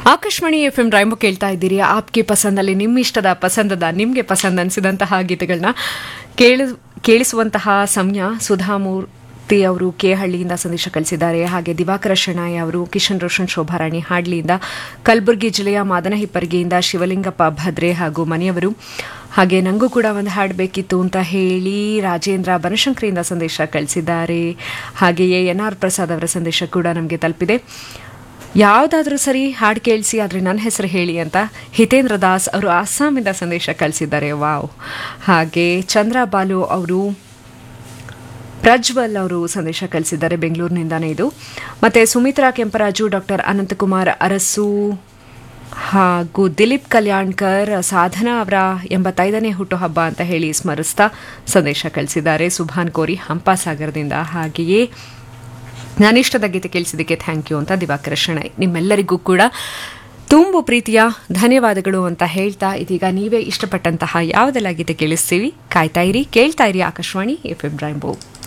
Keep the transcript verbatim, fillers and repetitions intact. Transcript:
Akashvani F M rainbow ಕೇಳ್ತಾ ಇದ್ದೀರಿ. ಆಪ್ಗೆ ಪಸಂದಲ್ಲಿ ನಿಮ್ಮ ಇಷ್ಟದ ಪಸಂದದ ನಿಮಗೆ ಪಸಂದ್ ಅನಿಸಿದಂತಹ ಗೀತೆಗಳನ್ನ ಕೇಳಿ ಕೇಳಿಸುವಂತಹ ಸಮಯ. ಸುಧಾಮೂರ್ತಿ ಅವರು ಕೆ ಹಳ್ಳಿಯಿಂದ ಸಂದೇಶ ಕಳಿಸಿದ್ದಾರೆ. ಹಾಗೆ ದಿವಾಕರ ಶೆಣಾಯಿ ಅವರು ಕಿಶನ್ ರೋಷನ್ ಶೋಭಾರಾಣಿ ಹಾಡ್ಲಿಯಿಂದ, ಕಲಬುರಗಿ ಜಿಲ್ಲೆಯ ಮಾದನಹಿಪ್ಪರಿಗೆಯಿಂದ ಶಿವಲಿಂಗಪ್ಪ ಭದ್ರೆ ಹಾಗೂ ಮನೆಯವರು. ಹಾಗೆ ನನಗೂ ಕೂಡ ಒಂದು ಹಾಡು ಬೇಕಿತ್ತು ಅಂತ ಹೇಳಿ ರಾಜೇಂದ್ರ ಬನಶಂಕರಿಯಿಂದ ಸಂದೇಶ ಕಳಿಸಿದ್ದಾರೆ. ಹಾಗೆಯೇ ಎನ್ ಆರ್ ಪ್ರಸಾದ್ ಅವರ ಸಂದೇಶ ಕೂಡ ನಮಗೆ ತಲುಪಿದೆ. ಯಾವುದಾದ್ರೂ ಸರಿ ಹಾಡು ಕೇಳಿಸಿ, ಆದರೆ ನನ್ನ ಹೆಸರು ಹೇಳಿ ಅಂತ ಹಿತೇಂದ್ರ ದಾಸ್ ಅವರು ಅಸ್ಸಾಮಿಂದ ಸಂದೇಶ ಕಳಿಸಿದ್ದಾರೆ. ವಾವ್. ಹಾಗೆ ಚಂದ್ರ ಬಾಲು ಅವರು ಪ್ರಜ್ವಲ್ ಅವರು ಸಂದೇಶ ಕಳಿಸಿದ್ದಾರೆ ಬೆಂಗಳೂರಿನಿಂದಾನೇ ಇದು. ಮತ್ತು ಸುಮಿತ್ರಾ ಕೆಂಪರಾಜು, ಡಾಕ್ಟರ್ ಅನಂತಕುಮಾರ್ ಅರಸು ಹಾಗೂ ದಿಲೀಪ್ ಕಲ್ಯಾಣ್ಕರ್ ಸಾಧನಾ ಅವರ ಎಂಬತ್ತೈದನೇ ಹುಟ್ಟುಹಬ್ಬ ಅಂತ ಹೇಳಿ ಸ್ಮರಿಸ್ತಾ ಸಂದೇಶ ಕಳಿಸಿದ್ದಾರೆ. ಸುಭಾನ್ ಕೋರಿ ಹಂಪಾಸಾಗರದಿಂದ. ಹಾಗೆಯೇ ನಾನಿಷ್ಟದ ಗೀತೆ ಕೇಳಿಸಿದ್ದಕ್ಕೆ ಥ್ಯಾಂಕ್ ಯು ಅಂತ ದಿವಾಕರ ಶೆಣೈ. ನಿಮ್ಮೆಲ್ಲರಿಗೂ ಕೂಡ ತುಂಬು ಪ್ರೀತಿಯ ಧನ್ಯವಾದಗಳು ಅಂತ ಹೇಳ್ತಾ, ಇದೀಗ ನೀವೇ ಇಷ್ಟಪಟ್ಟಂತಹ ಯಾವುದೆಲ್ಲ ಗೀತೆ ಕೇಳಿಸ್ತೀವಿ. ಕಾಯ್ತಾ ಇರಿ, ಕೇಳ್ತಾ ಇರಿ ಆಕಾಶವಾಣಿ ಎಫ್ ಎಂ ರೈಂಬೋ.